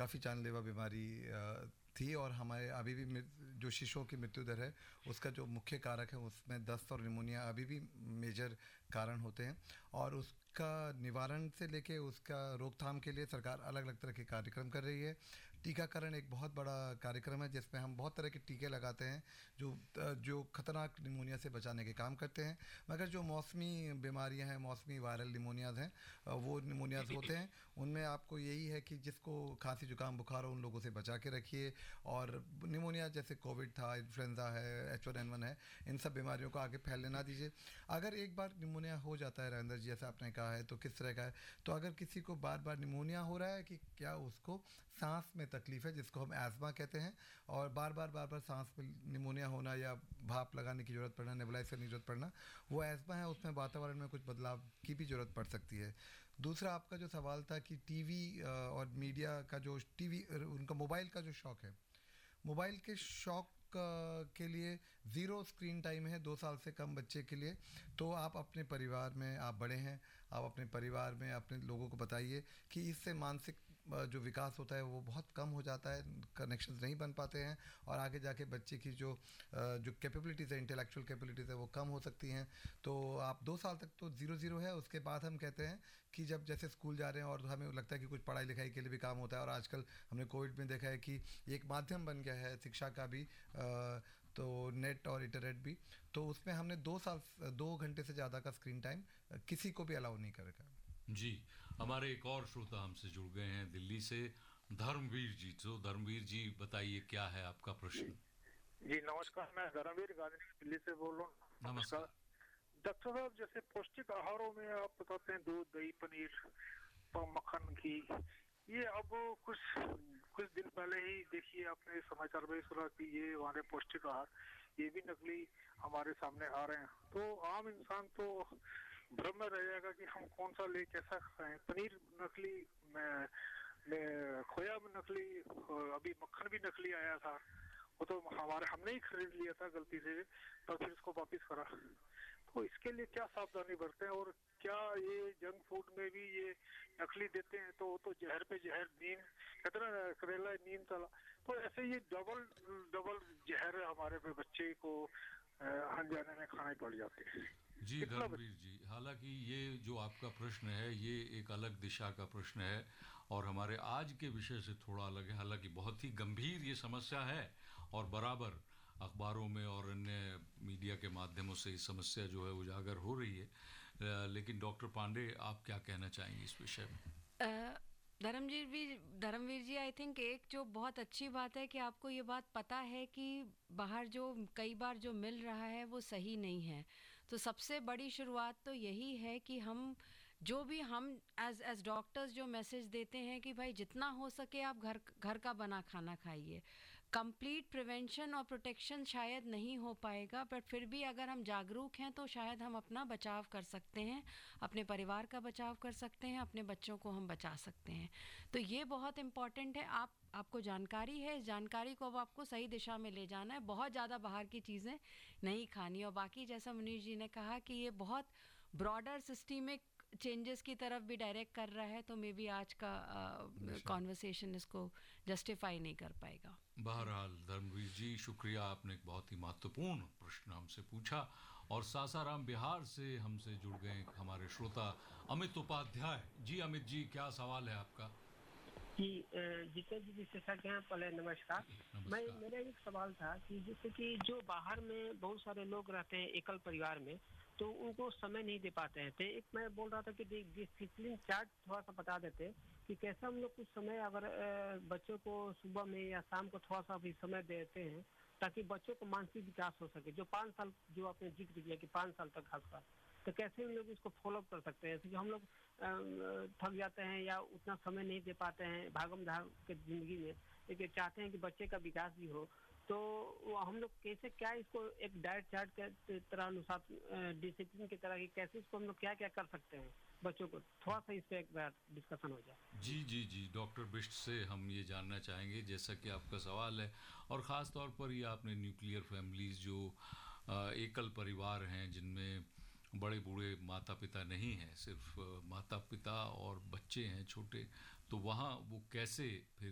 काफ़ी जानलेवा बीमारी थी और हमारे अभी भी जो शिशुओं की मृत्यु दर है उसका जो मुख्य कारक है उसमें दस्त और निमोनिया अभी भी मेजर कारण होते हैं और उसका निवारण से लेके उसका रोकथाम के लिए सरकार अलग अलग तरह के कार्यक्रम कर रही है। टीकाकरण एक बहुत बड़ा कार्यक्रम है जिसमें हम बहुत तरह के टीके लगाते हैं जो खतरनाक निमोनिया से बचाने के काम करते हैं। मगर जो मौसमी बीमारियां हैं, मौसमी वायरल निमोनियाज हैं, वो निमोनियाज होते हैं, उनमें आपको यही है कि जिसको खांसी जुकाम बुखार हो उन लोगों से बचा के रखिए। और निमोनिया जैसे कोविड था, इन्फ्लुएंजा है, H1N1 है, इन सब बीमारियों को आगे फैलने ना दीजिए। अगर एक बार निमोनिया हो जाता है राजेंद्र जी, जैसे आपने कहा है, तो किस तरह का है, तो अगर किसी को बार बार निमोनिया हो रहा है कि क्या उसको सांस में तकलीफ है जिसको हम एस्मा कहते हैं, और बार बार सांस में निमोनिया होना या भाप लगाने की ज़रूरत पड़ना, नेबुलाइज करने की ज़रूरत पड़ना, वो एस्मा है, उसमें वातावरण में कुछ बदलाव की भी ज़रूरत पड़ सकती है। दूसरा आपका जो सवाल था कि टीवी और मीडिया का जो टीवी उनका मोबाइल का जो शौक़ है, मोबाइल के शौक़ के लिए 0 स्क्रीन टाइम है 2 साल से कम बच्चे के लिए। तो आप अपने परिवार में, आप बड़े हैं, आप अपने परिवार में अपने लोगों को बताइए कि इससे मानसिक जो विकास होता है वो बहुत कम हो जाता है, कनेक्शंस नहीं बन पाते हैं और आगे जाके बच्चे की जो कैपेबिलिटीज़ है, इंटेलेक्चुअल कैपेबिलिटीज़ है, वो कम हो सकती हैं। तो आप 2 साल तक तो 0 है। उसके बाद हम कहते हैं कि जब जैसे स्कूल जा रहे हैं और हमें लगता है कि कुछ पढ़ाई लिखाई के लिए भी काम होता है, और आजकल हमने कोविड में देखा है कि एक माध्यम बन गया है शिक्षा का भी, तो नेट और इंटरनेट भी, तो उसमें हमने 2 घंटे से ज़्यादा का स्क्रीन टाइम किसी को भी अलाउ नहीं करेगा। जी, हमारे एक और श्रोता हमसे जुड़ गए हैं दिल्ली से, धर्मवीर जी। तो धर्मवीर जी बताइए क्या है आपका प्रश्न? जी नमस्कार, मैं धर्मवीर गांधी दिल्ली से बोल रहा हूँ। नमस्कार डॉक्टर साहब, जैसे पौष्टिक आहारों में आप बताते हैं दूध, दही, पनीर, मक्खन, घी, ये अब कुछ दिन पहले ही देखिए आपने समाचार में सुना कि ये हमारे पौष्टिक आहार ये भी नकली हमारे सामने आ रहे हैं। तो आम इंसान तो भ्रम में रह जाएगा कि हम कौन सा ले, कैसा खाएं। पनीर नकली, खोया में नकली, अभी मक्खन भी नकली आया था, वो तो हमने ही खरीद लिया था गलती से, तो फिर इसको वापिस करा। तो इसके लिए क्या सावधानी बरतें, और क्या ये जंक फूड में भी ये नकली देते हैं, तो वो तो जहर पे जहर, नींद कितना करेला नींद तला, तो ऐसे ये डबल जहर हमारे पे बच्चे को अनजाने में खाने पड़ जाते हैं। जी धर्मवीर जी, हालांकि ये जो आपका प्रश्न है ये एक अलग दिशा का प्रश्न है और हमारे आज के विषय से थोड़ा अलग है। हालांकि बहुत ही गंभीर ये समस्या है और बराबर अखबारों में और अन्य मीडिया के माध्यमों से इस समस्या जो है उजागर हो रही है। लेकिन डॉक्टर पांडे, आप क्या कहना चाहेंगे इस विषय में? धर्मवीर जी, आई थिंक एक जो बहुत अच्छी बात है कि आपको ये बात पता है कि बाहर जो कई बार जो मिल रहा है वो सही नहीं है। तो सबसे बड़ी शुरुआत तो यही है कि हम एज डॉक्टर्स जो मैसेज देते हैं कि भाई जितना हो सके आप घर का बना खाना खाइए। कंप्लीट प्रिवेंशन और प्रोटेक्शन शायद नहीं हो पाएगा, बट फिर भी अगर हम जागरूक हैं तो शायद हम अपना बचाव कर सकते हैं, अपने परिवार का बचाव कर सकते हैं, अपने बच्चों को हम बचा सकते हैं। तो ये बहुत इम्पॉर्टेंट है। आपको जानकारी है, इस जानकारी को अब आपको सही दिशा में ले जाना है। बहुत ज़्यादा बाहर की चीज़ें नहीं खानी। और बाकी जैसा मुनीश जी ने कहा कि ये बहुत ब्रॉडर सिस्टमिक चेंजेस की तरफ भी डायरेक्ट कर रहा है, तो मे बी आज का कॉन्वर्सेशन इसको जस्टिफाई नहीं कर पाएगा। बहरहाल धर्मवीर जी, शुक्रिया, आपने एक बहुत ही महत्वपूर्ण प्रश्न हमसे पूछा। और सासाराम बिहार से हमसे जुड़ गए हमारे श्रोता अमित उपाध्याय जी। अमित जी, क्या सवाल है आपका? जी, जितने भी विशेषज्ञ हैं, पहले नमस्कार। मेरा एक सवाल था कि जैसे कि जो बाहर में बहुत सारे लोग रहते हैं एकल परिवार में, तो उनको समय नहीं दे पाते हैं। तो एक मैं बोल रहा था कि डिसिप्लिन चार्ट थोड़ा सा बता देते कि कैसे हम लोग कुछ समय अगर बच्चों को सुबह में या शाम को थोड़ा सा भी समय देते हैं ताकि बच्चों को मानसिक विकास हो सके। जो 5 साल जो आपने जिक्र किया कि 5 साल तक खासकर, तो कैसे हम लोग इसको फॉलोअप कर सकते हैं? क्योंकि हम लोग थक जाते हैं या उतना समय नहीं दे पाते हैं भागम भाग के जिंदगी में, लेकिन चाहते हैं कि बच्चे का विकास भी हो। तो हम लोग कैसे, क्या इसको एक डाइट चार्ट के तरह अनुसार, डिसिप्लिन की तरह, कैसे इसको हम लोग क्या क्या कर सकते हैं बच्चों को? थोड़ा सा इस पे एक बार डिस्कशन हो जाए। जी, डॉक्टर बिष्ट से हम ये जानना चाहेंगे, जैसा कि आपका सवाल है, और ख़ास तौर पर ये आपने न्यूक्लियर फैमिलीज़ जो एकल परिवार हैं जिनमें बड़े बूढ़े माता पिता नहीं हैं, सिर्फ माता पिता और बच्चे हैं छोटे, तो वहाँ वो कैसे फिर